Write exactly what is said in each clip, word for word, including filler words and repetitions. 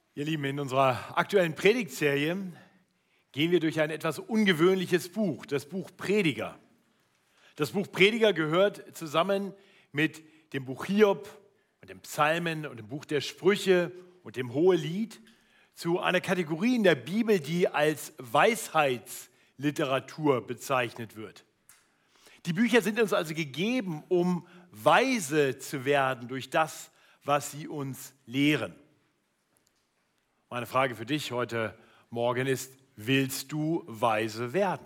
Ihr Lieben, in unserer aktuellen Predigtserie gehen wir durch ein etwas ungewöhnliches Buch, das Buch Prediger. Das Buch Prediger gehört zusammen mit dem Buch Hiob und den Psalmen und dem Buch der Sprüche und dem Hohelied zu einer Kategorie in der Bibel, die als Weisheitsliteratur bezeichnet wird. Die Bücher sind uns also gegeben, um weise zu werden durch das, was sie uns lehren. Meine Frage für dich heute Morgen ist: Willst du weise werden?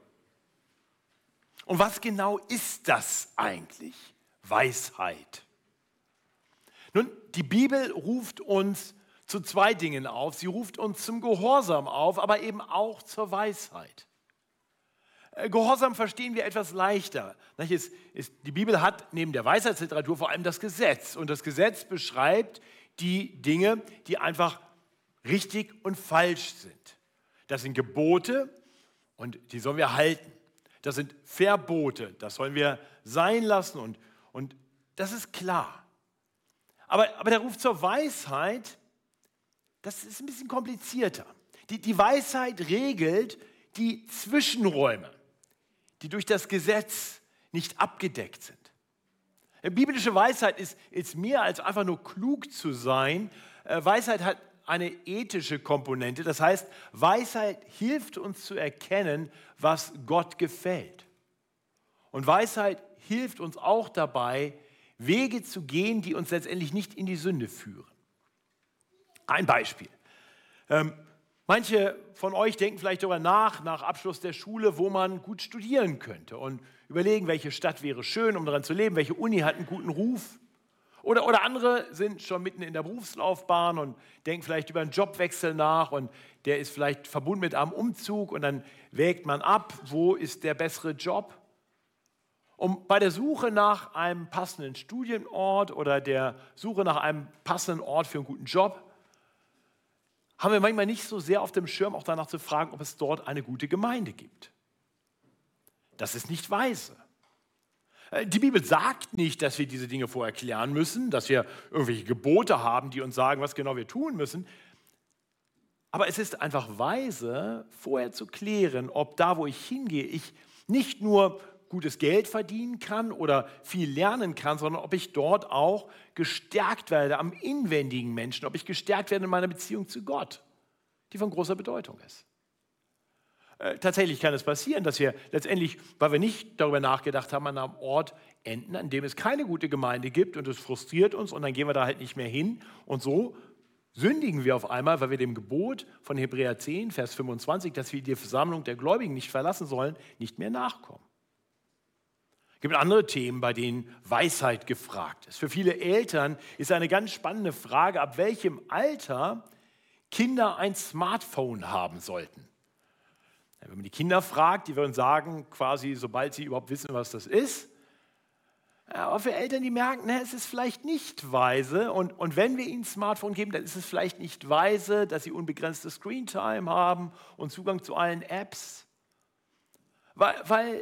Und was genau ist das eigentlich, Weisheit? Nun, die Bibel ruft uns zu zwei Dingen auf. Sie ruft uns zum Gehorsam auf, aber eben auch zur Weisheit. Gehorsam verstehen wir etwas leichter. Die Bibel hat neben der Weisheitsliteratur vor allem das Gesetz. Und das Gesetz beschreibt die Dinge, die einfach richtig und falsch sind. Das sind Gebote und die sollen wir halten. Das sind Verbote, das sollen wir sein lassen und, und das ist klar. Aber, aber der Ruf zur Weisheit, das ist ein bisschen komplizierter. Die, die Weisheit regelt die Zwischenräume, die durch das Gesetz nicht abgedeckt sind. Biblische Weisheit ist, ist mehr als einfach nur klug zu sein. Weisheit hat eine ethische Komponente. Das heißt, Weisheit hilft uns zu erkennen, was Gott gefällt. Und Weisheit hilft uns auch dabei, Wege zu gehen, die uns letztendlich nicht in die Sünde führen. Ein Beispiel. Ähm, manche von euch denken vielleicht darüber nach, nach Abschluss der Schule, wo man gut studieren könnte und überlegen, welche Stadt wäre schön, um daran zu leben, welche Uni hat einen guten Ruf. Oder, oder andere sind schon mitten in der Berufslaufbahn und denken vielleicht über einen Jobwechsel nach und der ist vielleicht verbunden mit einem Umzug und dann wägt man ab, wo ist der bessere Job. Und bei der Suche nach einem passenden Studienort oder der Suche nach einem passenden Ort für einen guten Job haben wir manchmal nicht so sehr auf dem Schirm, auch danach zu fragen, ob es dort eine gute Gemeinde gibt. Das ist nicht weise. Die Bibel sagt nicht, dass wir diese Dinge vorher klären müssen, dass wir irgendwelche Gebote haben, die uns sagen, was genau wir tun müssen. Aber es ist einfach weise, vorher zu klären, ob da, wo ich hingehe, ich nicht nur gutes Geld verdienen kann oder viel lernen kann, sondern ob ich dort auch gestärkt werde am inwendigen Menschen, ob ich gestärkt werde in meiner Beziehung zu Gott, die von großer Bedeutung ist. Tatsächlich kann es passieren, dass wir letztendlich, weil wir nicht darüber nachgedacht haben, an einem Ort enden, an dem es keine gute Gemeinde gibt und es frustriert uns und dann gehen wir da halt nicht mehr hin. Und so sündigen wir auf einmal, weil wir dem Gebot von Hebräer zehn, Vers fünfundzwanzig, dass wir die Versammlung der Gläubigen nicht verlassen sollen, nicht mehr nachkommen. Es gibt andere Themen, bei denen Weisheit gefragt ist. Für viele Eltern ist eine ganz spannende Frage, ab welchem Alter Kinder ein Smartphone haben sollten. Wenn man die Kinder fragt, die würden sagen, quasi sobald sie überhaupt wissen, was das ist. Aber für Eltern, die merken, na, es ist vielleicht nicht weise und, und wenn wir ihnen ein Smartphone geben, dann ist es vielleicht nicht weise, dass sie unbegrenzte Screentime haben und Zugang zu allen Apps. Weil, weil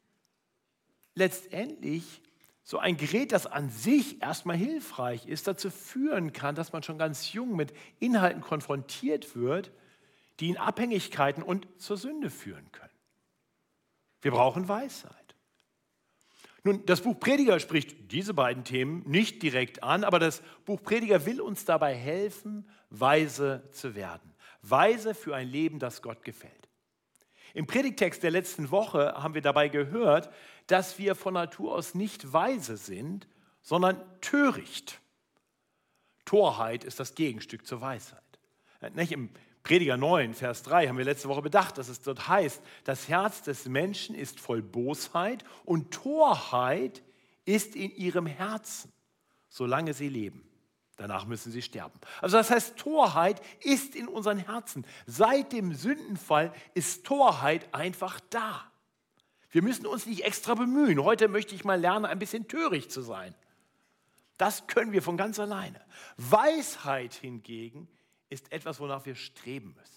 letztendlich so ein Gerät, das an sich erstmal hilfreich ist, dazu führen kann, dass man schon ganz jung mit Inhalten konfrontiert wird, die in Abhängigkeiten und zur Sünde führen können. Wir brauchen Weisheit. Nun, das Buch Prediger spricht diese beiden Themen nicht direkt an, aber das Buch Prediger will uns dabei helfen, weise zu werden. Weise für ein Leben, das Gott gefällt. Im Predigtext der letzten Woche haben wir dabei gehört, dass wir von Natur aus nicht weise sind, sondern töricht. Torheit ist das Gegenstück zur Weisheit. Nicht im Prediger neun, Vers drei haben wir letzte Woche bedacht, dass es dort heißt, das Herz des Menschen ist voll Bosheit und Torheit ist in ihrem Herzen, solange sie leben. Danach müssen sie sterben. Also das heißt, Torheit ist in unseren Herzen. Seit dem Sündenfall ist Torheit einfach da. Wir müssen uns nicht extra bemühen. Heute möchte ich mal lernen, ein bisschen töricht zu sein. Das können wir von ganz alleine. Weisheit hingegen ist etwas, wonach wir streben müssen.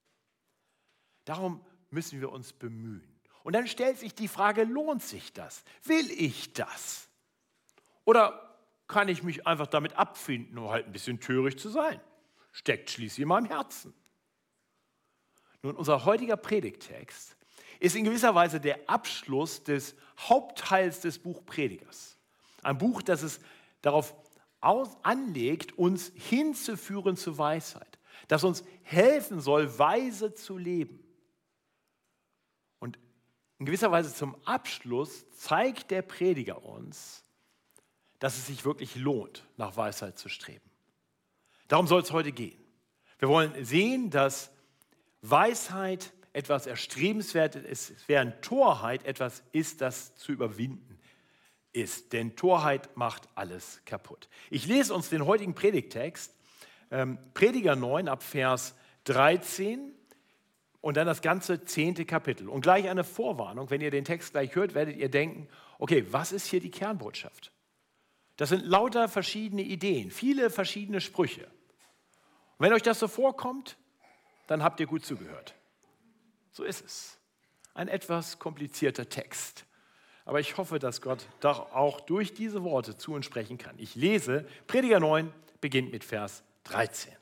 Darum müssen wir uns bemühen. Und dann stellt sich die Frage, lohnt sich das? Will ich das? Oder kann ich mich einfach damit abfinden, nur halt ein bisschen töricht zu sein? Steckt schließlich in meinem Herzen. Nun, unser heutiger Predigttext ist in gewisser Weise der Abschluss des Hauptteils des Buch Predigers. Ein Buch, das es darauf aus, anlegt, uns hinzuführen zur Weisheit, das uns helfen soll, weise zu leben. Und in gewisser Weise zum Abschluss zeigt der Prediger uns, dass es sich wirklich lohnt, nach Weisheit zu streben. Darum soll es heute gehen. Wir wollen sehen, dass Weisheit etwas Erstrebenswertes ist, während Torheit etwas ist, das zu überwinden ist. Denn Torheit macht alles kaputt. Ich lese uns den heutigen Predigttext, ähm, Prediger neun ab Vers dreizehn und dann das ganze zehnte Kapitel. Und gleich eine Vorwarnung, wenn ihr den Text gleich hört, werdet ihr denken, okay, was ist hier die Kernbotschaft? Das sind lauter verschiedene Ideen, viele verschiedene Sprüche. Und wenn euch das so vorkommt, dann habt ihr gut zugehört. So ist es. Ein etwas komplizierter Text. Aber ich hoffe, dass Gott doch auch durch diese Worte zu uns sprechen kann. Ich lese, Prediger neun beginnt mit Vers dreizehn.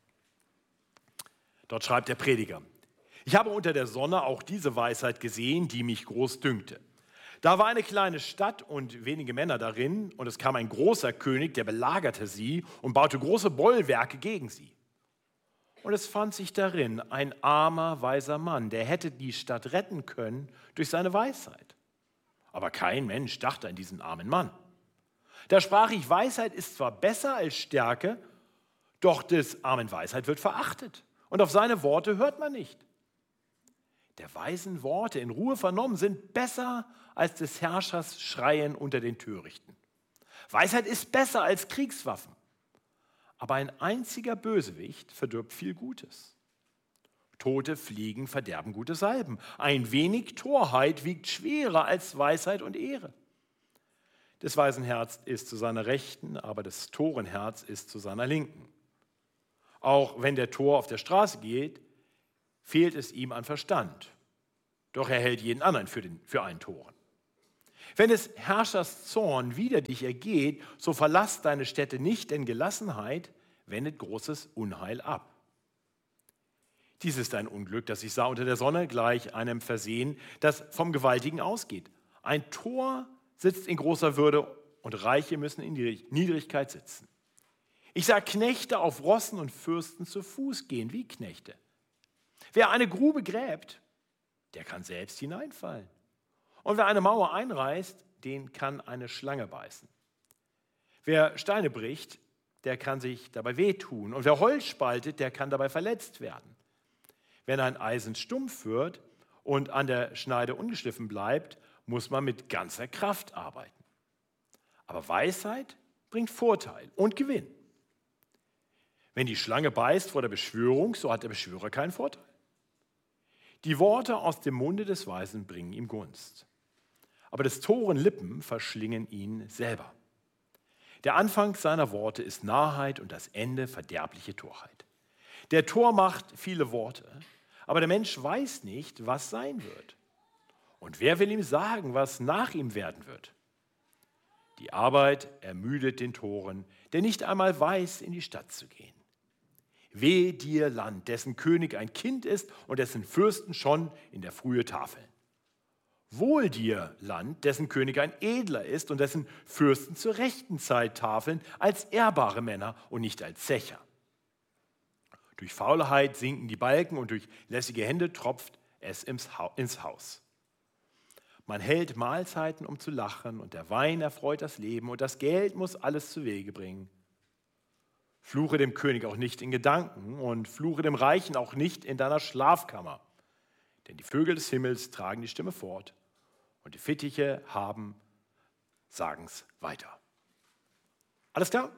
Dort schreibt der Prediger: Ich habe unter der Sonne auch diese Weisheit gesehen, die mich groß dünkte. Da war eine kleine Stadt und wenige Männer darin, und es kam ein großer König, der belagerte sie und baute große Bollwerke gegen sie. Und es fand sich darin ein armer, weiser Mann, der hätte die Stadt retten können durch seine Weisheit. Aber kein Mensch dachte an diesen armen Mann. Da sprach ich, Weisheit ist zwar besser als Stärke, doch des armen Weisheit wird verachtet. Und auf seine Worte hört man nicht. Der weisen Worte in Ruhe vernommen sind besser als des Herrschers Schreien unter den Törichten. Weisheit ist besser als Kriegswaffen. Aber ein einziger Bösewicht verdirbt viel Gutes. Tote Fliegen verderben gute Salben. Ein wenig Torheit wiegt schwerer als Weisheit und Ehre. Des weisen Herz ist zu seiner Rechten, aber des toren Herz ist zu seiner Linken. Auch wenn der Tor auf der Straße geht, fehlt es ihm an Verstand. Doch er hält jeden anderen für, den, für einen Toren. Wenn des Herrschers Zorn wider dich ergeht, so verlass deine Stätte nicht, denn Gelassenheit wendet großes Unheil ab. Dies ist ein Unglück, das ich sah unter der Sonne, gleich einem Versehen, das vom Gewaltigen ausgeht. Ein Tor sitzt in großer Würde und Reiche müssen in Niedrigkeit sitzen. Ich sah Knechte auf Rossen und Fürsten zu Fuß gehen, wie Knechte. Wer eine Grube gräbt, der kann selbst hineinfallen. Und wer eine Mauer einreißt, den kann eine Schlange beißen. Wer Steine bricht, der kann sich dabei wehtun. Und wer Holz spaltet, der kann dabei verletzt werden. Wenn ein Eisen stumpf wird und an der Schneide ungeschliffen bleibt, muss man mit ganzer Kraft arbeiten. Aber Weisheit bringt Vorteil und Gewinn. Wenn die Schlange beißt vor der Beschwörung, so hat der Beschwörer keinen Vorteil. Die Worte aus dem Munde des Weisen bringen ihm Gunst. Aber des toren Lippen verschlingen ihn selber. Der Anfang seiner Worte ist Narrheit und das Ende verderbliche Torheit. Der Tor macht viele Worte, aber der Mensch weiß nicht, was sein wird. Und wer will ihm sagen, was nach ihm werden wird? Die Arbeit ermüdet den Toren, der nicht einmal weiß, in die Stadt zu gehen. Weh dir, Land, dessen König ein Kind ist und dessen Fürsten schon in der Frühe tafeln. Wohl dir, Land, dessen König ein Edler ist und dessen Fürsten zur rechten Zeit tafeln, als ehrbare Männer und nicht als Zecher. Durch Faulheit sinken die Balken und durch lässige Hände tropft es ins Haus. Man hält Mahlzeiten, um zu lachen, und der Wein erfreut das Leben, und das Geld muss alles zu Wege bringen. Fluche dem König auch nicht in Gedanken und fluche dem Reichen auch nicht in deiner Schlafkammer. Denn die Vögel des Himmels tragen die Stimme fort und die Fittiche haben, sagen's weiter. Alles klar?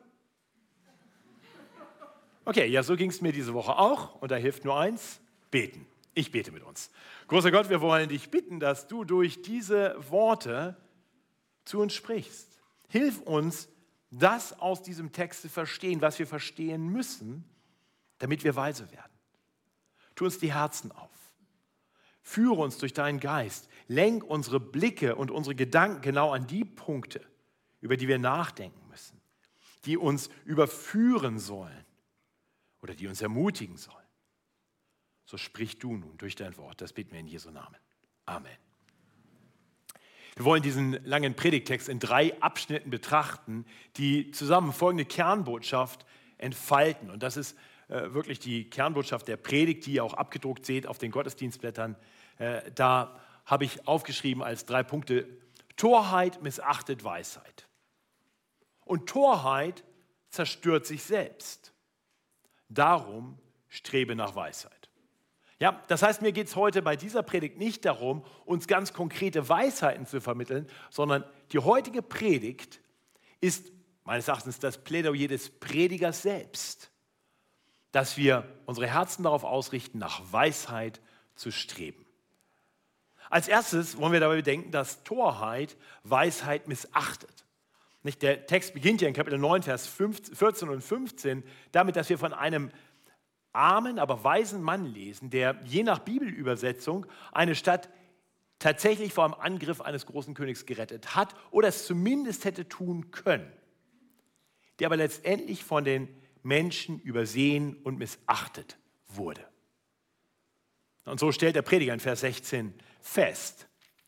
Okay, ja, so ging es mir diese Woche auch, und da hilft nur eins, beten. Ich bete mit uns. Großer Gott, wir wollen dich bitten, dass du durch diese Worte zu uns sprichst. Hilf uns, das aus diesem Text zu verstehen, was wir verstehen müssen, damit wir weise werden. Tu uns die Herzen auf. Führe uns durch deinen Geist. Lenk unsere Blicke und unsere Gedanken genau an die Punkte, über die wir nachdenken müssen, die uns überführen sollen oder die uns ermutigen sollen. So sprich du nun durch dein Wort. Das beten wir in Jesu Namen. Amen. Wir wollen diesen langen Predigttext in drei Abschnitten betrachten, die zusammen folgende Kernbotschaft entfalten. Und das ist äh, wirklich die Kernbotschaft der Predigt, die ihr auch abgedruckt seht auf den Gottesdienstblättern. Äh, da habe ich aufgeschrieben als drei Punkte: Torheit missachtet Weisheit. Und Torheit zerstört sich selbst. Darum strebe nach Weisheit. Ja, das heißt, mir geht es heute bei dieser Predigt nicht darum, uns ganz konkrete Weisheiten zu vermitteln, sondern die heutige Predigt ist meines Erachtens das Plädoyer des Predigers selbst, dass wir unsere Herzen darauf ausrichten, nach Weisheit zu streben. Als erstes wollen wir dabei bedenken, dass Torheit Weisheit missachtet. Nicht, der Text beginnt ja in Kapitel neun, Vers vierzehn und fünfzehn damit, dass wir von einem armen, aber weisen Mann lesen, der je nach Bibelübersetzung eine Stadt tatsächlich vor dem Angriff eines großen Königs gerettet hat oder es zumindest hätte tun können, der aber letztendlich von den Menschen übersehen und missachtet wurde. Und so stellt der Prediger in Vers sechzehn fest: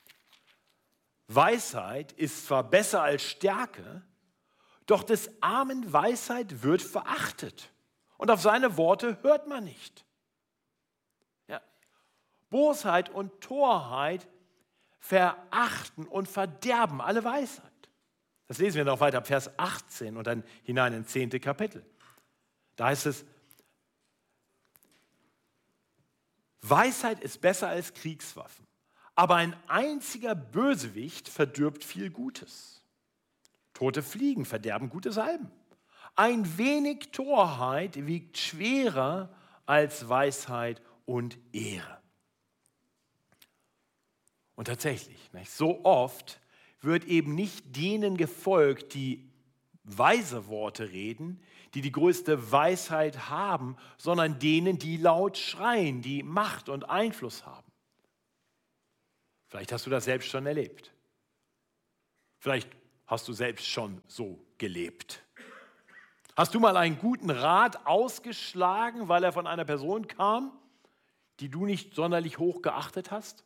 Weisheit ist zwar besser als Stärke, doch des Armen Weisheit wird verachtet. Und auf seine Worte hört man nicht. Ja. Bosheit und Torheit verachten und verderben alle Weisheit. Das lesen wir noch weiter ab Vers achtzehn und dann hinein ins zehnte Kapitel. Da heißt es: Weisheit ist besser als Kriegswaffen, aber ein einziger Bösewicht verdirbt viel Gutes. Tote Fliegen verderben gute Salben. Ein wenig Torheit wiegt schwerer als Weisheit und Ehre. Und tatsächlich, nicht, so oft wird eben nicht denen gefolgt, die weise Worte reden, die die größte Weisheit haben, sondern denen, die laut schreien, die Macht und Einfluss haben. Vielleicht hast du das selbst schon erlebt. Vielleicht hast du selbst schon so gelebt. Hast du mal einen guten Rat ausgeschlagen, weil er von einer Person kam, die du nicht sonderlich hoch geachtet hast?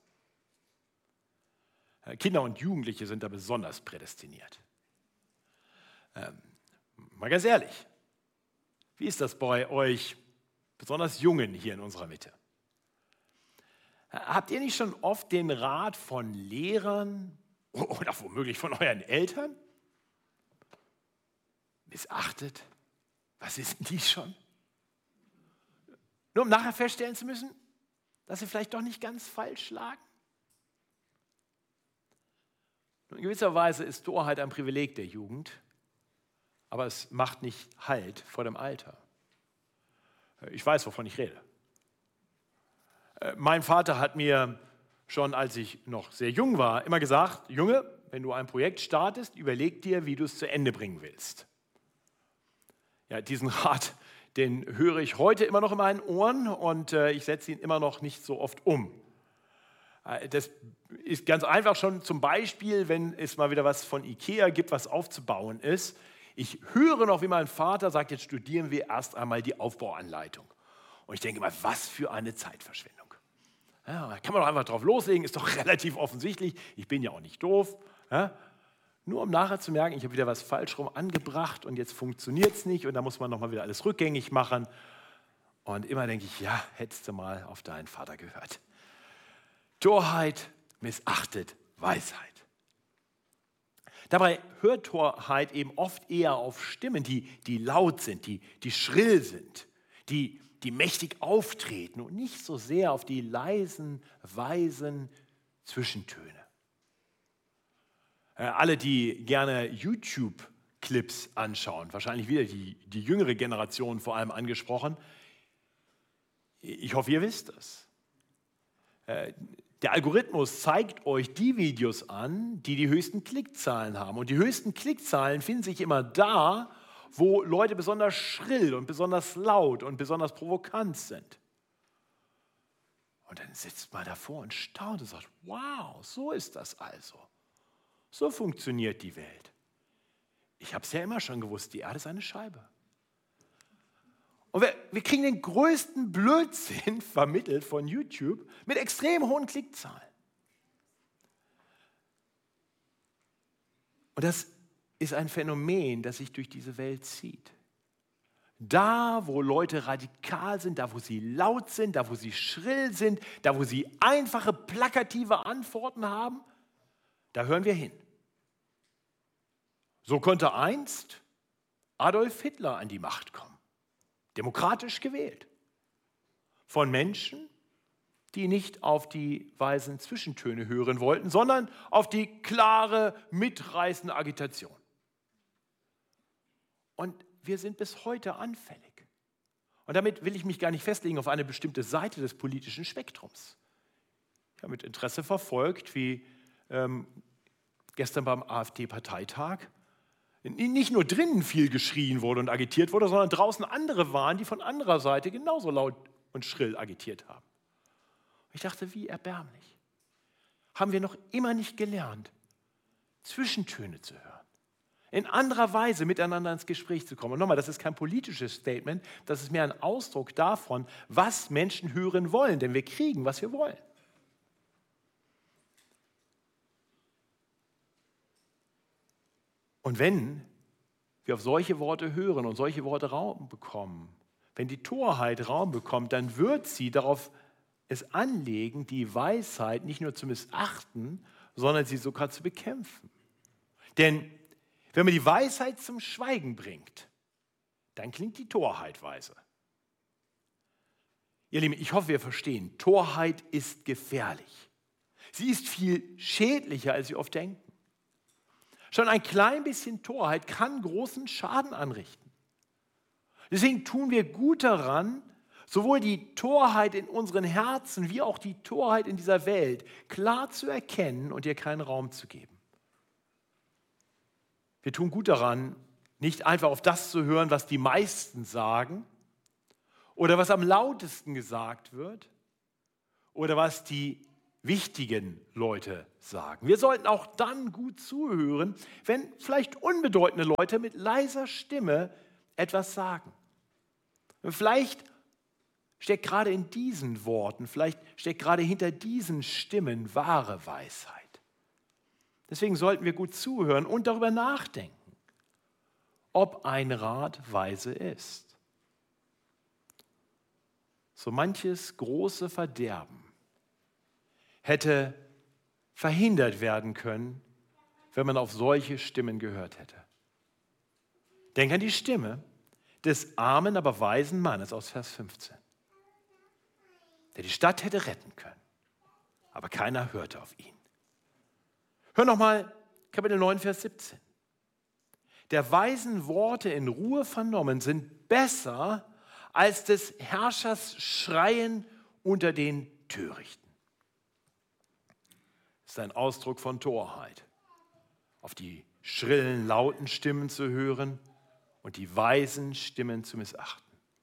Kinder und Jugendliche sind da besonders prädestiniert. Ähm, mal ganz ehrlich, wie ist das bei euch, besonders Jungen hier in unserer Mitte? Habt ihr nicht schon oft den Rat von Lehrern oder womöglich von euren Eltern missachtet? Was ist denn die schon? Nur um nachher feststellen zu müssen, dass sie vielleicht doch nicht ganz falsch lagen? In gewisser Weise ist Torheit ein Privileg der Jugend, aber es macht nicht Halt vor dem Alter. Ich weiß, wovon ich rede. Mein Vater hat mir schon, als ich noch sehr jung war, immer gesagt: Junge, wenn du ein Projekt startest, überleg dir, wie du es zu Ende bringen willst. Ja, diesen Rat, den höre ich heute immer noch in meinen Ohren und äh, ich setze ihn immer noch nicht so oft um. Äh, das ist ganz einfach schon zum Beispiel, wenn es mal wieder was von Ikea gibt, was aufzubauen ist. Ich höre noch, wie mein Vater sagt: Jetzt studieren wir erst einmal die Aufbauanleitung. Und ich denke mal, was für eine Zeitverschwendung. Ja, da kann man doch einfach drauf loslegen, ist doch relativ offensichtlich. Ich bin ja auch nicht doof. Ja? Nur um nachher zu merken, ich habe wieder was falsch rum angebracht und jetzt funktioniert es nicht und da muss man nochmal wieder alles rückgängig machen. Und immer denke ich, ja, hättest du mal auf deinen Vater gehört. Torheit missachtet Weisheit. Dabei hört Torheit eben oft eher auf Stimmen, die, die laut sind, die, die schrill sind, die, die mächtig auftreten und nicht so sehr auf die leisen, weisen Zwischentöne. Alle, die gerne YouTube-Clips anschauen, wahrscheinlich wieder die, die jüngere Generation vor allem angesprochen. Ich hoffe, ihr wisst das. Der Algorithmus zeigt euch die Videos an, die die höchsten Klickzahlen haben. Und die höchsten Klickzahlen finden sich immer da, wo Leute besonders schrill und besonders laut und besonders provokant sind. Und dann sitzt man davor und staunt und sagt: Wow, so ist das also. So funktioniert die Welt. Ich habe es ja immer schon gewusst, die Erde ist eine Scheibe. Und wir, wir kriegen den größten Blödsinn vermittelt von YouTube mit extrem hohen Klickzahlen. Und das ist ein Phänomen, das sich durch diese Welt zieht. Da, wo Leute radikal sind, da, wo sie laut sind, da, wo sie schrill sind, da, wo sie einfache, plakative Antworten haben, da hören wir hin. So konnte einst Adolf Hitler an die Macht kommen, demokratisch gewählt, von Menschen, die nicht auf die weisen Zwischentöne hören wollten, sondern auf die klare, mitreißende Agitation. Und wir sind bis heute anfällig. Und damit will ich mich gar nicht festlegen auf eine bestimmte Seite des politischen Spektrums. Ich habe mit Interesse verfolgt, wie ähm, gestern beim AfD-Parteitag nicht nur drinnen viel geschrien wurde und agitiert wurde, sondern draußen andere waren, die von anderer Seite genauso laut und schrill agitiert haben. Ich dachte, wie erbärmlich. Haben wir noch immer nicht gelernt, Zwischentöne zu hören, in anderer Weise miteinander ins Gespräch zu kommen. Und nochmal, das ist kein politisches Statement, das ist mehr ein Ausdruck davon, was Menschen hören wollen, denn wir kriegen, was wir wollen. Und wenn wir auf solche Worte hören und solche Worte Raum bekommen, wenn die Torheit Raum bekommt, dann wird sie darauf es anlegen, die Weisheit nicht nur zu missachten, sondern sie sogar zu bekämpfen. Denn wenn man die Weisheit zum Schweigen bringt, dann klingt die Torheit weise. Ihr Lieben, ich hoffe, wir verstehen, Torheit ist gefährlich. Sie ist viel schädlicher, als wir oft denken. Schon ein klein bisschen Torheit kann großen Schaden anrichten. Deswegen tun wir gut daran, sowohl die Torheit in unseren Herzen wie auch die Torheit in dieser Welt klar zu erkennen und ihr keinen Raum zu geben. Wir tun gut daran, nicht einfach auf das zu hören, was die meisten sagen oder was am lautesten gesagt wird oder was die wichtigen Leute sagen. Wir sollten auch dann gut zuhören, wenn vielleicht unbedeutende Leute mit leiser Stimme etwas sagen. Und vielleicht steckt gerade in diesen Worten, vielleicht steckt gerade hinter diesen Stimmen wahre Weisheit. Deswegen sollten wir gut zuhören und darüber nachdenken, ob ein Rat weise ist. So manches große Verderben hätte verhindert werden können, wenn man auf solche Stimmen gehört hätte. Denk an die Stimme des armen, aber weisen Mannes aus Vers fünfzehn, der die Stadt hätte retten können, aber keiner hörte auf ihn. Hör nochmal Kapitel neun, Vers siebzehn. Der weisen Worte in Ruhe vernommen sind besser als des Herrschers Schreien unter den Törichten. Das ist ein Ausdruck von Torheit, auf die schrillen, lauten Stimmen zu hören und die weisen Stimmen zu missachten.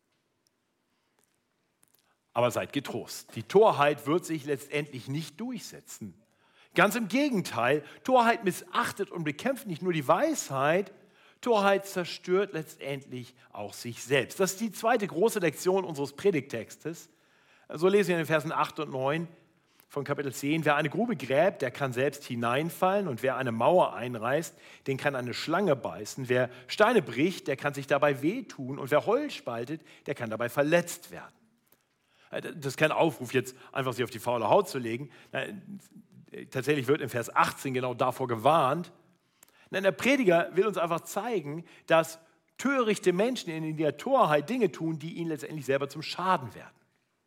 Aber seid getrost, die Torheit wird sich letztendlich nicht durchsetzen. Ganz im Gegenteil, Torheit missachtet und bekämpft nicht nur die Weisheit, Torheit zerstört letztendlich auch sich selbst. Das ist die zweite große Lektion unseres Predigttextes. So lesen wir in den Versen acht und neun von Kapitel zehn. Wer eine Grube gräbt, der kann selbst hineinfallen, und wer eine Mauer einreißt, den kann eine Schlange beißen. Wer Steine bricht, der kann sich dabei wehtun, und wer Holz spaltet, der kann dabei verletzt werden. Das ist kein Aufruf, jetzt einfach sich auf die faule Haut zu legen. Tatsächlich wird in Vers achtzehn genau davor gewarnt. Nein, der Prediger will uns einfach zeigen, dass törichte Menschen in der Torheit Dinge tun, die ihnen letztendlich selber zum Schaden werden.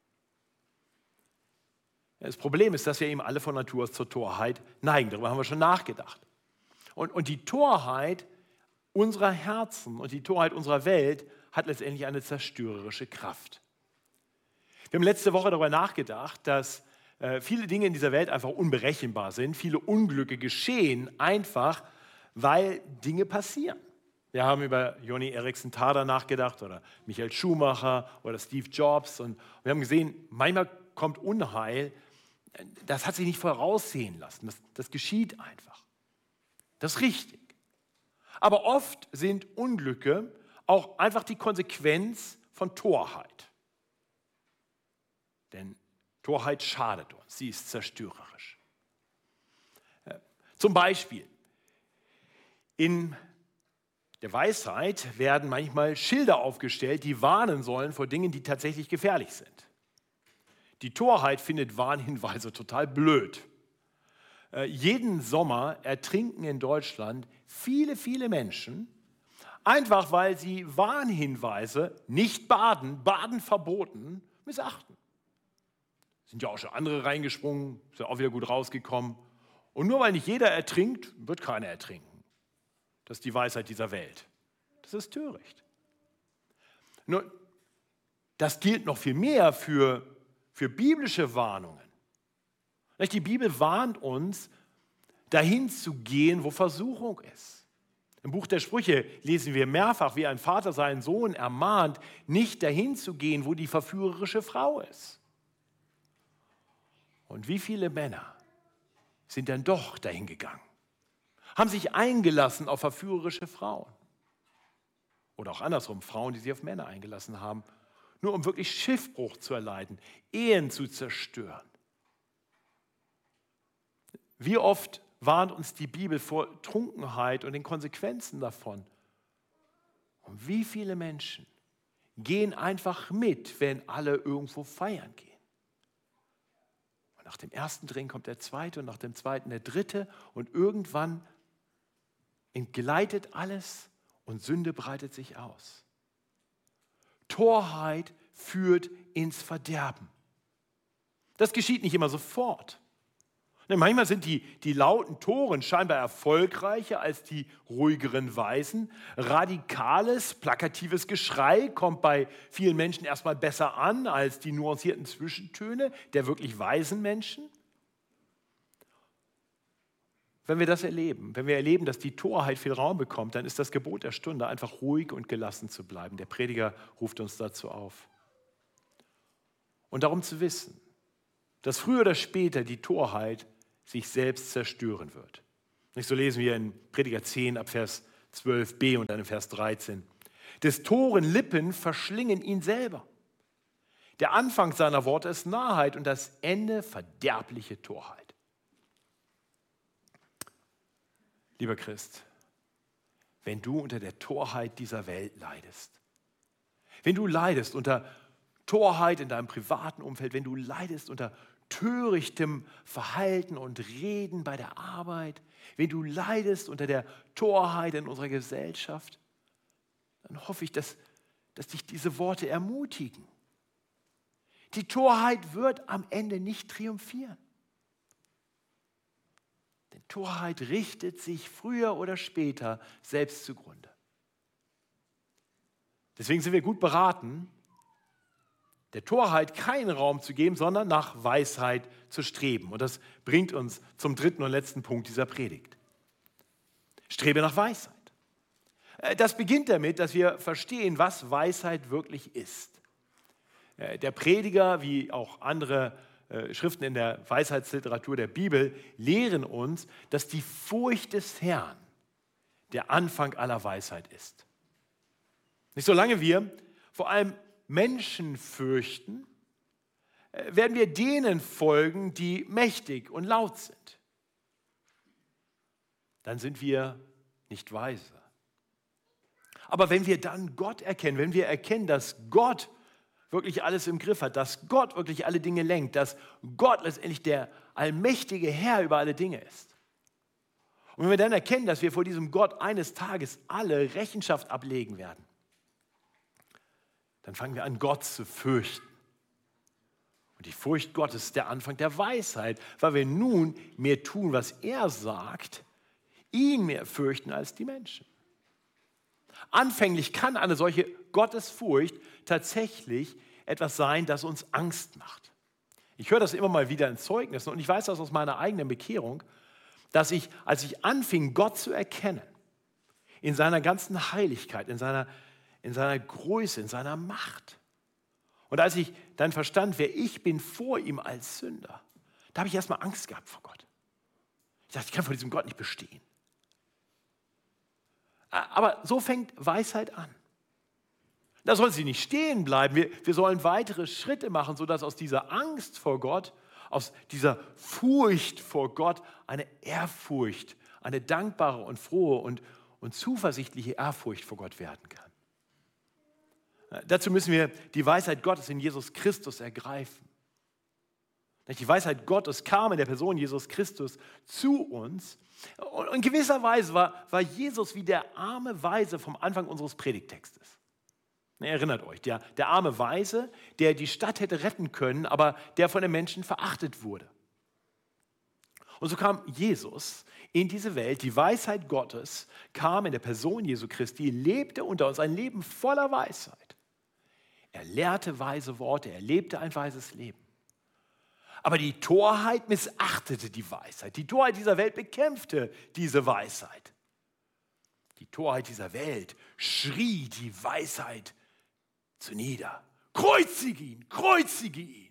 Das Problem ist, dass wir eben alle von Natur aus zur Torheit neigen. Darüber haben wir schon nachgedacht. Und, und die Torheit unserer Herzen und die Torheit unserer Welt hat letztendlich eine zerstörerische Kraft. Wir haben letzte Woche darüber nachgedacht, dass äh, viele Dinge in dieser Welt einfach unberechenbar sind. Viele Unglücke geschehen einfach, weil Dinge passieren. Wir haben über Joni Erik Tada nachgedacht oder Michael Schumacher oder Steve Jobs. Und wir haben gesehen, manchmal kommt Unheil. Das hat sich nicht voraussehen lassen. Das, das geschieht einfach. Das ist richtig. Aber oft sind Unglücke auch einfach die Konsequenz von Torheit. Denn Torheit schadet uns, sie ist zerstörerisch. Zum Beispiel, in der Weisheit werden manchmal Schilder aufgestellt, die warnen sollen vor Dingen, die tatsächlich gefährlich sind. Die Torheit findet Warnhinweise total blöd. Äh, jeden Sommer ertrinken in Deutschland viele, viele Menschen, einfach weil sie Warnhinweise, nicht baden, baden verboten, missachten. Sind ja auch schon andere reingesprungen, ist ja auch wieder gut rausgekommen. Und nur weil nicht jeder ertrinkt, wird keiner ertrinken. Das ist die Weisheit dieser Welt. Das ist töricht. Nur, das gilt noch viel mehr für, für biblische Warnungen. Die Bibel warnt uns, dahin zu gehen, wo Versuchung ist. Im Buch der Sprüche lesen wir mehrfach, wie ein Vater seinen Sohn ermahnt, nicht dahin zu gehen, wo die verführerische Frau ist. Und wie viele Männer sind dann doch dahin gegangen, haben sich eingelassen auf verführerische Frauen. Oder auch andersrum, Frauen, die sich auf Männer eingelassen haben, nur um wirklich Schiffbruch zu erleiden, Ehen zu zerstören. Wie oft warnt uns die Bibel vor Trunkenheit und den Konsequenzen davon? Und wie viele Menschen gehen einfach mit, wenn alle irgendwo feiern gehen? Und nach dem ersten Drink kommt der zweite und nach dem zweiten der dritte und irgendwann entgleitet alles und Sünde breitet sich aus. Torheit führt ins Verderben. Das geschieht nicht immer sofort. Manchmal sind die, die lauten Toren scheinbar erfolgreicher als die ruhigeren Weisen. Radikales, plakatives Geschrei kommt bei vielen Menschen erstmal besser an als die nuancierten Zwischentöne der wirklich weisen Menschen. Wenn wir das erleben, wenn wir erleben, dass die Torheit viel Raum bekommt, dann ist das Gebot der Stunde, einfach ruhig und gelassen zu bleiben. Der Prediger ruft uns dazu auf. Und darum zu wissen, dass früher oder später die Torheit sich selbst zerstören wird. So lesen wir in Prediger zehn ab Vers zwölf b und dann in Vers dreizehn. Des Toren Lippen verschlingen ihn selber. Der Anfang seiner Worte ist Narrheit und das Ende verderbliche Torheit. Lieber Christ, wenn du unter der Torheit dieser Welt leidest, wenn du leidest unter Torheit in deinem privaten Umfeld, wenn du leidest unter törichtem Verhalten und Reden bei der Arbeit, wenn du leidest unter der Torheit in unserer Gesellschaft, dann hoffe ich, dass, dass dich diese Worte ermutigen. Die Torheit wird am Ende nicht triumphieren. Denn Torheit richtet sich früher oder später selbst zugrunde. Deswegen sind wir gut beraten, der Torheit keinen Raum zu geben, sondern nach Weisheit zu streben. Und das bringt uns zum dritten und letzten Punkt dieser Predigt. Strebe nach Weisheit. Das beginnt damit, dass wir verstehen, was Weisheit wirklich ist. Der Prediger, wie auch andere Schriften in der Weisheitsliteratur der Bibel, lehren uns, dass die Furcht des Herrn der Anfang aller Weisheit ist. Nicht solange wir vor allem Menschen fürchten, werden wir denen folgen, die mächtig und laut sind. Dann sind wir nicht weise. Aber wenn wir dann Gott erkennen, wenn wir erkennen, dass Gott wirklich alles im Griff hat, dass Gott wirklich alle Dinge lenkt, dass Gott letztendlich der allmächtige Herr über alle Dinge ist. Und wenn wir dann erkennen, dass wir vor diesem Gott eines Tages alle Rechenschaft ablegen werden, dann fangen wir an, Gott zu fürchten. Und die Furcht Gottes ist der Anfang der Weisheit, weil wir nun mehr tun, was er sagt, ihn mehr fürchten als die Menschen. Anfänglich kann eine solche Gottesfurcht tatsächlich etwas sein, das uns Angst macht. Ich höre das immer mal wieder in Zeugnissen und ich weiß das aus meiner eigenen Bekehrung, dass ich, als ich anfing, Gott zu erkennen, in seiner ganzen Heiligkeit, in seiner in seiner Größe, in seiner Macht. Und als ich dann verstand, wer ich bin vor ihm als Sünder, da habe ich erstmal Angst gehabt vor Gott. Ich dachte, ich kann vor diesem Gott nicht bestehen. Aber so fängt Weisheit an. Da soll sie nicht stehen bleiben. Wir, wir sollen weitere Schritte machen, sodass aus dieser Angst vor Gott, aus dieser Furcht vor Gott eine Ehrfurcht, eine dankbare und frohe und, und zuversichtliche Ehrfurcht vor Gott werden kann. Dazu müssen wir die Weisheit Gottes in Jesus Christus ergreifen. Die Weisheit Gottes kam in der Person Jesus Christus zu uns. Und in gewisser Weise war, war Jesus wie der arme Weise vom Anfang unseres Predigtextes. Ihr erinnert euch, der, der arme Weise, der die Stadt hätte retten können, aber der von den Menschen verachtet wurde. Und so kam Jesus in diese Welt, die Weisheit Gottes kam in der Person Jesu Christi, lebte unter uns ein Leben voller Weisheit. Er lehrte weise Worte, er lebte ein weises Leben. Aber die Torheit missachtete die Weisheit. Die Torheit dieser Welt bekämpfte diese Weisheit. Die Torheit dieser Welt schrie die Weisheit zu nieder. Kreuzige ihn, kreuzige ihn.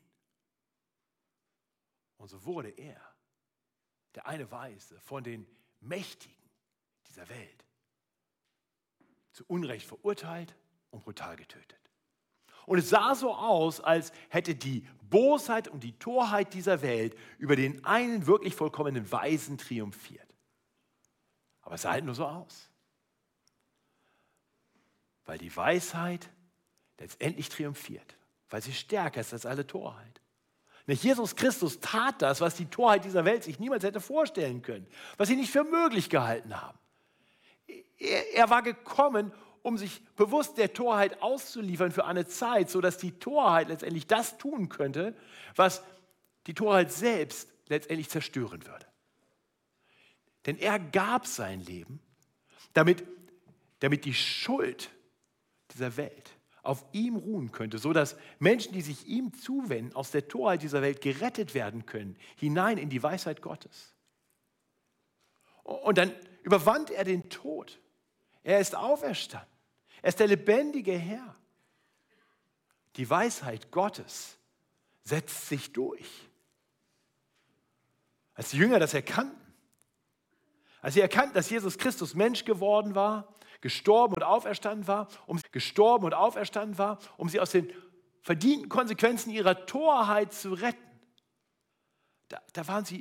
Und so wurde er, der eine Weise, von den Mächtigen dieser Welt zu Unrecht verurteilt und brutal getötet. Und es sah so aus, als hätte die Bosheit und die Torheit dieser Welt über den einen wirklich vollkommenen Weisen triumphiert. Aber es sah halt nur so aus. Weil die Weisheit letztendlich triumphiert, weil sie stärker ist als alle Torheit. Nicht Jesus Christus tat das, was die Torheit dieser Welt sich niemals hätte vorstellen können, was sie nicht für möglich gehalten haben. Er, er war gekommen, um sich bewusst der Torheit auszuliefern für eine Zeit, sodass die Torheit letztendlich das tun könnte, was die Torheit selbst letztendlich zerstören würde. Denn er gab sein Leben, damit, damit die Schuld dieser Welt auf ihm ruhen könnte, sodass Menschen, die sich ihm zuwenden, aus der Torheit dieser Welt gerettet werden können, hinein in die Weisheit Gottes. Und dann überwand er den Tod. Er ist auferstanden. Er ist der lebendige Herr. Die Weisheit Gottes setzt sich durch. Als die Jünger das erkannten, als sie erkannten, dass Jesus Christus Mensch geworden war, gestorben und auferstanden war, um gestorben und auferstanden war, um sie aus den verdienten Konsequenzen ihrer Torheit zu retten. Da, da waren sie